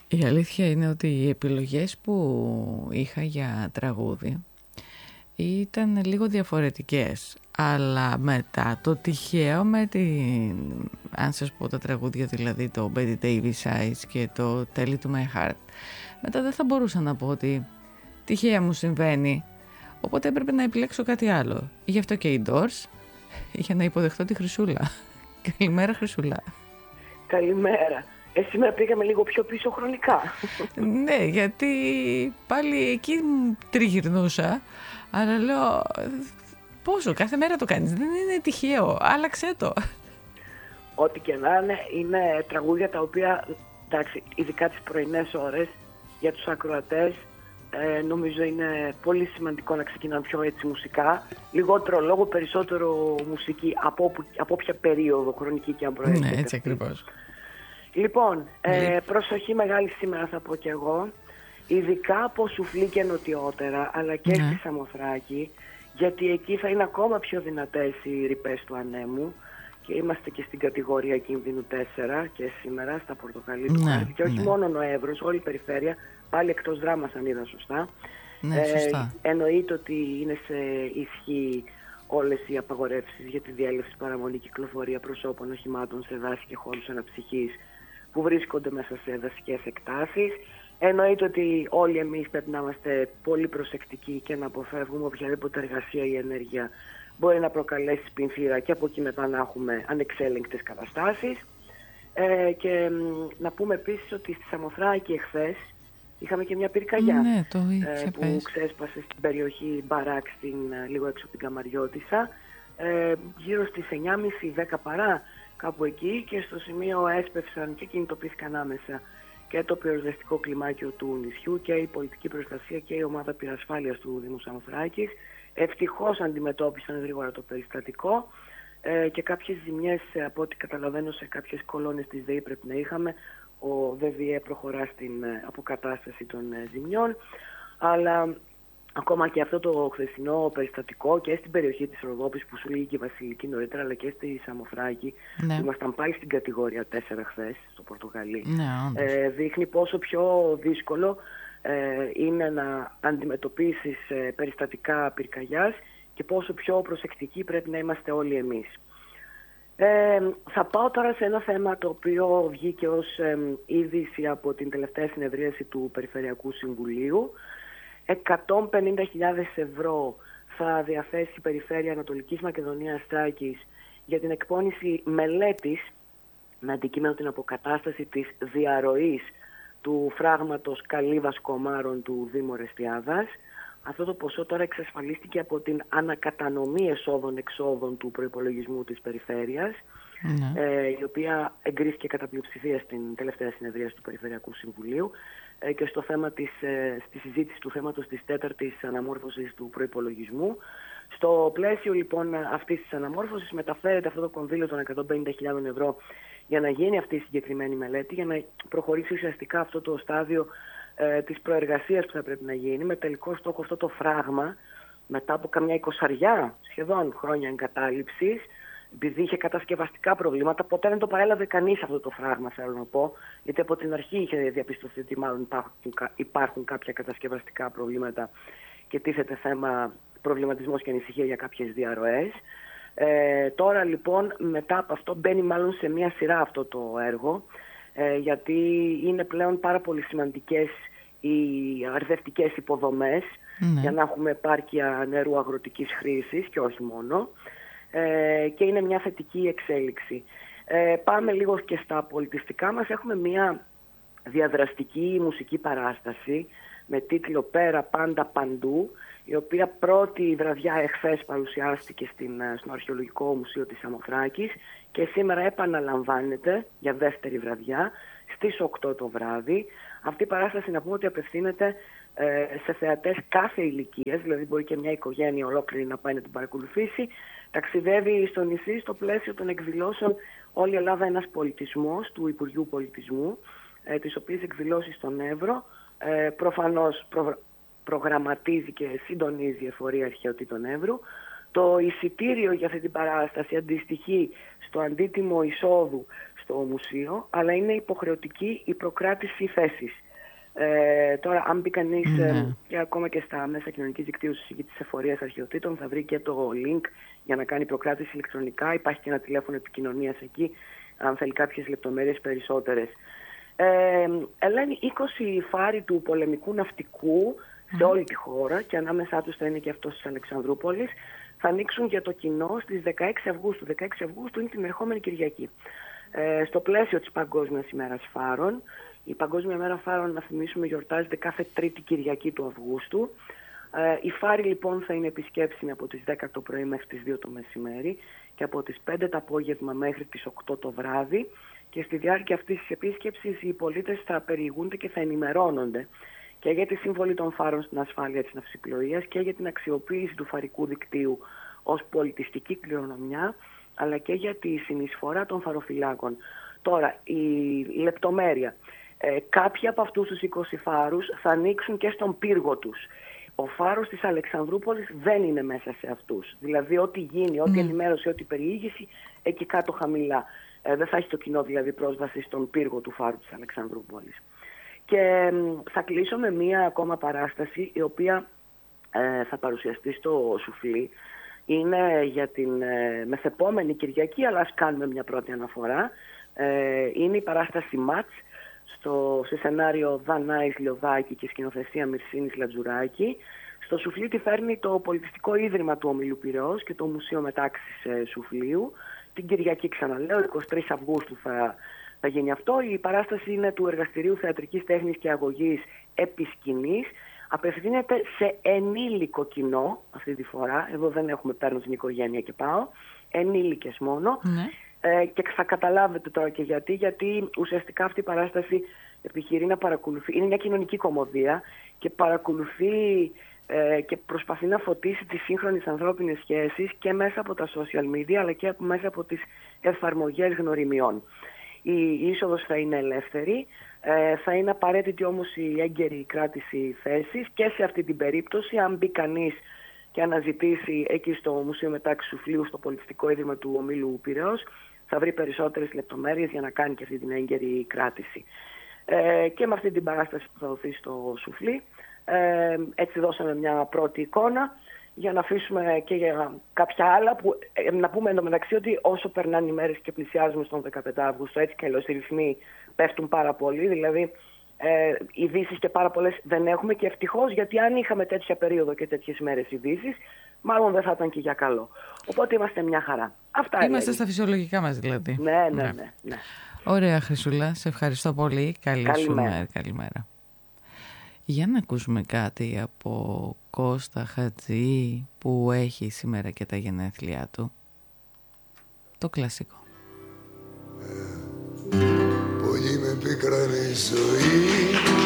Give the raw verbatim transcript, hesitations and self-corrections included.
Η αλήθεια είναι ότι οι επιλογές που είχα για τραγούδι ήταν λίγο διαφορετικές, αλλά μετά το τυχαίο με την, αν σας πω τα τραγούδια, δηλαδή το Betty Davis Eyes και το Tell It To My Heart, μετά δεν θα μπορούσα να πω ότι τυχαία μου συμβαίνει, οπότε έπρεπε να επιλέξω κάτι άλλο. Γι' αυτό και οι Doors, για να υποδεχτώ τη Χρυσούλα. Καλημέρα Χρυσούλα. Καλημέρα. Ε, σήμερα πήγαμε λίγο πιο πίσω χρονικά. Ναι, γιατί πάλι εκεί τριγυρνούσα, αλλά λέω πόσο, κάθε μέρα το κάνεις, δεν είναι τυχαίο, άλλαξε το. Ό,τι και να είναι, είναι τραγούδια τα οποία, εντάξει, ειδικά τις πρωινές ώρες, για τους ακροατές, ε, νομίζω είναι πολύ σημαντικό να ξεκινάνε πιο έτσι μουσικά. Λιγότερο λόγο, περισσότερο μουσική, από, από όποια περίοδο χρονική και αν προέρχεται. Ναι, έτσι ακριβώς. Λοιπόν, ε, προσοχή μεγάλη σήμερα θα πω κι εγώ, ειδικά από Σουφλή και νοτιότερα, αλλά και ναι. στη Σαμοθράκη, γιατί εκεί θα είναι ακόμα πιο δυνατές οι ρηπές του ανέμου και είμαστε και στην κατηγορία κίνδυνου τέσσερα και σήμερα στα Πορτοκαλί του ναι, και όχι ναι. μόνο ο Εύρος, όλη η περιφέρεια, πάλι εκτός δράμας αν είδα σωστά. Ναι, σωστά. Ε, εννοείται ότι είναι σε ισχύ όλες οι απαγορεύσεις για τη διέλευση, παραμονή, κυκλοφορία προσώπων, οχημάτων σε δάση και χώρους αναψυχής που βρίσκονται μέσα σε δασικές εκτάσεις. Εννοείται ότι όλοι εμείς πρέπει να είμαστε πολύ προσεκτικοί και να αποφεύγουμε οποιαδήποτε εργασία ή ενέργεια μπορεί να προκαλέσει σπινθήρα και από εκεί μετά να έχουμε ανεξέλεγκτες καταστάσεις. Ε, και να πούμε επίσης ότι στη Σαμοθράκη εχθές είχαμε και μια πυρκαγιά ναι, το ε, που πες. ξέσπασε στην περιοχή Μπαράκ, στην, λίγο έξω από την Καμαριώτισσα, ε, γύρω στις εννιά και μισή δέκα παρά, κάπου εκεί, και στο σημείο έσπευσαν και κινητοποιήθηκαν άμεσα και το πυροσβεστικό κλιμάκιο του νησιού και η πολιτική προστασία και η ομάδα πυρασφάλειας του Δήμου Σαμοθράκης. Ευτυχώς αντιμετώπισαν γρήγορα το περιστατικό ε, και κάποιες ζημιές, από ό,τι καταλαβαίνω, σε κάποιες κολόνες της ΔΕΗ πρέπει να είχαμε. Ο ΒΒΕ προχωρά στην αποκατάσταση των ζημιών, αλλά ακόμα και αυτό το χθεσινό περιστατικό και στην περιοχή της Ροδόπης που σου λέγει και η Βασιλική νωρίτερα, αλλά και στη Σαμοθράκη, ναι. που ήμασταν πάλι στην κατηγορία τέσσερα χθες στο Πορτογαλί, ναι, ε, δείχνει πόσο πιο δύσκολο ε, είναι να αντιμετωπίσεις ε, περιστατικά πυρκαγιάς και πόσο πιο προσεκτικοί πρέπει να είμαστε όλοι εμείς. Ε, θα πάω τώρα σε ένα θέμα το οποίο βγήκε ως ε, είδηση από την τελευταία συνεδρίαση του Περιφερειακού Συμβουλίου. εκατόν πενήντα χιλιάδες ευρώ θα διαθέσει η Περιφέρεια Ανατολικής Μακεδονίας Θράκης για την εκπόνηση μελέτης με αντικείμενο την αποκατάσταση της διαρροής του φράγματος Καλύβας Κομάρων του Δήμου Ορεστιάδας. Αυτό το ποσό τώρα εξασφαλίστηκε από την ανακατανομή εσόδων-εξόδων του προϋπολογισμού της Περιφέρειας, ναι. ε, η οποία εγκρίθηκε κατά πλειοψηφία στην τελευταία συνεδρίαση του Περιφερειακού Συμβουλίου, ε, και στο θέμα της, ε, στη συζήτηση του θέματος της τέταρτης αναμόρφωσης του προϋπολογισμού. Στο πλαίσιο λοιπόν αυτής της αναμόρφωσης μεταφέρεται αυτό το κονδύλιο των εκατόν πενήντα χιλιάδες ευρώ για να γίνει αυτή η συγκεκριμένη μελέτη, για να προχωρήσει ουσιαστικά αυτό το στάδιο ε, της προεργασίας που θα πρέπει να γίνει, με τελικό στόχο αυτό το φράγμα, μετά από καμιά εικοσαριά σχεδόν χρόνια εγκατάλειψης, επειδή είχε κατασκευαστικά προβλήματα, ποτέ δεν το παρέλαβε κανείς αυτό το φράγμα, θέλω να πω, γιατί από την αρχή είχε διαπιστωθεί ότι μάλλον υπάρχουν, υπάρχουν κάποια κατασκευαστικά προβλήματα και τίθεται θέμα προβληματισμός και ανησυχία για κάποιες διαρροές. Ε, τώρα λοιπόν μετά από αυτό μπαίνει μάλλον σε μια σειρά αυτό το έργο, ε, γιατί είναι πλέον πάρα πολύ σημαντικές οι αρδευτικές υποδομές, ναι. για να έχουμε επάρκεια νερού αγροτικής χρήσης και όχι μόνο, ε, και είναι μια θετική εξέλιξη. Ε, πάμε λίγο και στα πολιτιστικά μας. Έχουμε μια διαδραστική μουσική παράσταση με τίτλο «Πέρα πάντα παντού», η οποία πρώτη βραδιά εχθές παρουσιάστηκε στην, στο Αρχαιολογικό Μουσείο της Σαμοθράκης και σήμερα επαναλαμβάνεται για δεύτερη βραδιά στις οκτώ το βράδυ. Αυτή η παράσταση, να πούμε ότι απευθύνεται ε, σε θεατές κάθε ηλικίας, δηλαδή μπορεί και μια οικογένεια ολόκληρη να πάει να την παρακολουθήσει. Ταξιδεύει στο νησί στο πλαίσιο των εκδηλώσεων «Όλη η Ελλάδα ένας πολιτισμός» του Υπουργείου Πολιτισμού, ε, τις οποίες εκδηλώσεις στον Εύρο ε, προφανώς προ, προγραμματίζει και συντονίζει η Εφορία Αρχαιοτήτων Εύρου. Το εισιτήριο για αυτή την παράσταση αντιστοιχεί στο αντίτιμο εισόδου στο μουσείο, αλλά είναι υποχρεωτική η προκράτηση θέσης. Ε, τώρα, αν μπει κανείς mm. ε, και ακόμα και στα μέσα κοινωνικής δικτύωσης της εφορίας αρχαιοτήτων, θα βρει και το link για να κάνει προκράτηση ηλεκτρονικά. Υπάρχει και ένα τηλέφωνο επικοινωνίας εκεί, αν θέλει κάποιες λεπτομέρειες περισσότερες. Ε, Ελένη, είκοσι φάροι του πολεμικού ναυτικού σε όλη τη χώρα, και ανάμεσά τους θα είναι και αυτός της Αλεξανδρούπολης, θα ανοίξουν για το κοινό στις δεκαέξι Αυγούστου. δεκαέξι Αυγούστου είναι την ερχόμενη Κυριακή. Ε, στο πλαίσιο της Παγκόσμιας ημέρας Φάρων. Η Παγκόσμια Μέρα Φάρων, να θυμίσουμε, γιορτάζεται κάθε τρίτη Κυριακή του Αυγούστου. Ε, οι φάροι λοιπόν θα είναι επισκέψιμοι από τις δέκα το πρωί μέχρι τις δύο το μεσημέρι και από τις πέντε το απόγευμα μέχρι τις οκτώ το βράδυ, και στη διάρκεια αυτής της επίσκεψης οι πολίτες θα περιηγούνται και θα ενημερώνονται και για τη συμβολή των φάρων στην ασφάλεια της ναυσιπλοείας και για την αξιοποίηση του φαρικού δικτύου ως πολιτιστική κληρονομιά, αλλά και για τη συνεισφορά των φαροφυλάκων. Τώρα, η λεπτομέρεια. Ε, κάποιοι από αυτούς τους είκοσι φάρους θα ανοίξουν και στον πύργο τους. Ο φάρος της Αλεξανδρούπολης δεν είναι μέσα σε αυτούς. Δηλαδή, ό,τι γίνει, ό,τι mm. ενημέρωση, ό,τι περιήγηση, εκεί κάτω χαμηλά. Ε, δεν θα έχει το κοινό δηλαδή πρόσβαση στον πύργο του φάρου της Αλεξανδρούπολης. Και ε, θα κλείσω με μία ακόμα παράσταση, η οποία ε, θα παρουσιαστεί στο Σουφλί. Είναι για την ε, μεθεπόμενη Κυριακή, αλλά ας κάνουμε μια πρώτη αναφορά. Ε, είναι η παράσταση Μάτς, στο, σε σενάριο Δανάης Λιωδάκη και σκηνοθεσία Μυρσίνης Λατζουράκη. Στο Σουφλί τη φέρνει το Πολιτιστικό Ίδρυμα του Ομίλου Πειραιώς και το Μουσείο Μετάξης ε, Σουφλίου. Την Κυριακή, ξαναλέω, εικοστή τρίτη Αυγούστου θα, θα γίνει αυτό. Η παράσταση είναι του Εργαστηρίου Θεατρικής Τέχνης και Αγωγής Επισκηνής. Απευθύνεται σε ενήλικο κοινό αυτή τη φορά. Εδώ δεν έχουμε παίρνω την οικογένεια και πάω. Ενήλικες μόνο. Ναι. Ε, και θα καταλάβετε τώρα και γιατί. Γιατί ουσιαστικά αυτή η παράσταση επιχειρεί να παρακολουθεί. Είναι μια κοινωνική κωμωδία και παρακολουθεί ε, και προσπαθεί να φωτίσει τις σύγχρονες ανθρώπινες σχέσεις και μέσα από τα social media, αλλά και μέσα από τις εφαρμογές γνωριμιών. Η είσοδος θα είναι ελεύθερη. Ε, θα είναι απαραίτητη όμως η έγκαιρη κράτηση θέσης, και σε αυτή την περίπτωση, αν μπει κανείς και αναζητήσει εκεί στο Μουσείο Μετάξης Σουφλίου, στο Πολιτιστικό Ίδρυμα του Ομίλου Πειραιώς, θα βρει περισσότερες λεπτομέρειες για να κάνει και αυτή την έγκαιρη κράτηση. Ε, και με αυτή την παράσταση που θα δοθεί στο Σουφλί, ε, έτσι δώσαμε μια πρώτη εικόνα, για να αφήσουμε και για κάποια άλλα, που ε, να πούμε εντωμεταξύ ότι όσο περνάνε οι μέρες και πλησιάζουμε στον δεκαπέντε Αυγούστου, έτσι και αλλιώς οι ρυθμοί πέφτουν πάρα πολύ, δηλαδή ε, ειδήσεις και πάρα πολλές δεν έχουμε, και ευτυχώς, γιατί αν είχαμε τέτοια περίοδο και τέτοιες μέρες ειδήσεις, μάλλον δεν θα ήταν και για καλό. Οπότε είμαστε μια χαρά. Αυτά είμαστε έλεγε. Στα στα φυσιολογικά μας δηλαδή. Ναι, ναι, ναι, ναι, ναι. Ωραία, Χρυσούλα, σε ευχαριστώ πολύ. Καλή σου μέρα. Καλημέρα. Για να ακούσουμε κάτι από Κώστα Χατζή, που έχει σήμερα και τα γενέθλιά του. Το κλασικό. Πολύ με πίκρανε η ζωή